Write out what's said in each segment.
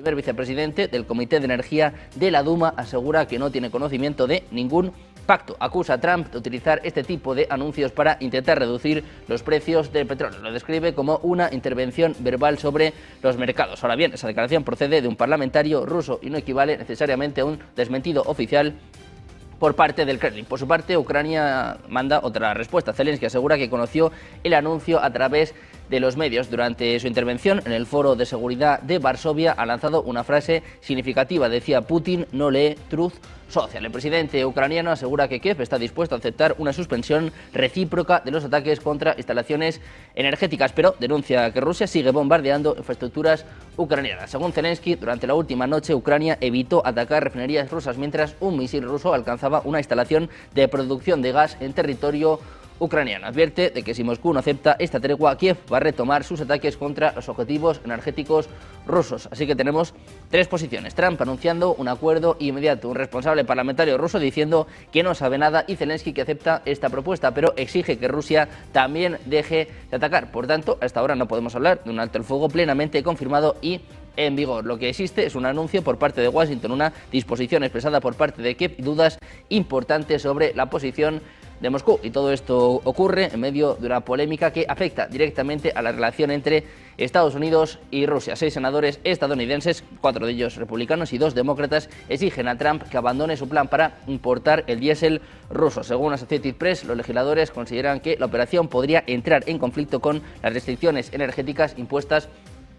primer vicepresidente del Comité de Energía de la Duma, asegura que no tiene conocimiento de ningún pacto. Acusa a Trump de utilizar este tipo de anuncios para intentar reducir los precios del petróleo. Lo describe como una intervención verbal sobre los mercados. Ahora bien, esa declaración procede de un parlamentario ruso y no equivale necesariamente a un desmentido oficial por parte del Kremlin. Por su parte, Ucrania manda otra respuesta. Zelensky asegura que conoció el anuncio a través de los medios. Durante su intervención en el Foro de Seguridad de Varsovia ha lanzado una frase significativa. Decía: Putin no lee Truth Social. El presidente ucraniano asegura que Kiev está dispuesto a aceptar una suspensión recíproca de los ataques contra instalaciones energéticas, pero denuncia que Rusia sigue bombardeando infraestructuras ucranianas. Según Zelensky, durante la última noche Ucrania evitó atacar refinerías rusas mientras un misil ruso alcanzaba una instalación de producción de gas en territorio ucraniano. Advierte de que si Moscú no acepta esta tregua, Kiev va a retomar sus ataques contra los objetivos energéticos rusos. Así que tenemos tres posiciones. Trump anunciando un acuerdo inmediato, un responsable parlamentario ruso diciendo que no sabe nada y Zelensky que acepta esta propuesta, pero exige que Rusia también deje de atacar. Por tanto, hasta ahora no podemos hablar de un alto el fuego plenamente confirmado y en vigor. Lo que existe es un anuncio por parte de Washington, una disposición expresada por parte de Kiev y dudas importantes sobre la posición de Moscú. Y todo esto ocurre en medio de una polémica que afecta directamente a la relación entre Estados Unidos y Rusia. 6 senadores estadounidenses, 4 de ellos republicanos y 2 demócratas, exigen a Trump que abandone su plan para importar el diésel ruso. Según Associated Press, los legisladores consideran que la operación podría entrar en conflicto con las restricciones energéticas impuestas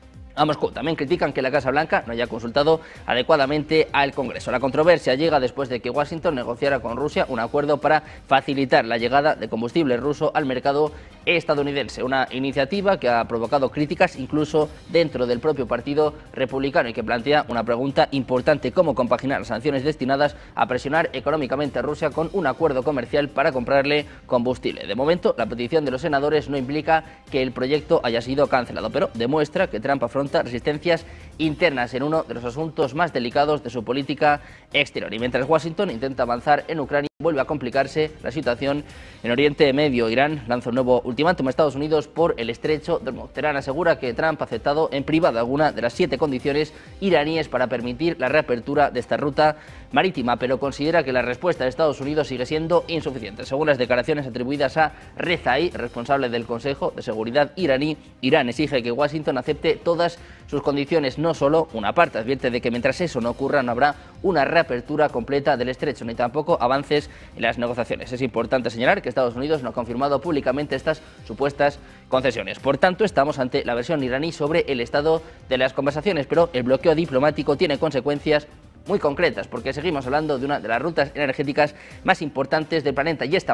a Moscú. También critican que la Casa Blanca no haya consultado adecuadamente al Congreso. La controversia llega después de que Washington negociara con Rusia un acuerdo para facilitar la llegada de combustible ruso al mercado estadounidense. Una iniciativa que ha provocado críticas incluso dentro del propio partido republicano y que plantea una pregunta importante: cómo compaginar las sanciones destinadas a presionar económicamente a Rusia con un acuerdo comercial para comprarle combustible. De momento, la petición de los senadores no implica que el proyecto haya sido cancelado, pero demuestra que Trump afronta resistencias internas en uno de los asuntos más delicados de su política exterior. Y mientras Washington intenta avanzar en Ucrania, vuelve a complicarse la situación en Oriente Medio. Irán lanza un nuevo ultimátum a Estados Unidos por el estrecho de Hormuz. Teherán asegura que Trump ha aceptado en privado alguna de las 7 condiciones iraníes para permitir la reapertura de esta ruta marítima, pero considera que la respuesta de Estados Unidos sigue siendo insuficiente. Según las declaraciones atribuidas a Rezai, responsable del Consejo de Seguridad iraní, Irán exige que Washington acepte todas sus condiciones, no solo una parte. Advierte de que mientras eso no ocurra, no habrá una reapertura completa del estrecho, ni tampoco avances en las negociaciones. Es importante señalar que Estados Unidos no ha confirmado públicamente estas supuestas concesiones. Por tanto, estamos ante la versión iraní sobre el estado de las conversaciones, pero el bloqueo diplomático tiene consecuencias muy concretas, porque seguimos hablando de una de las rutas energéticas más importantes del planeta y esta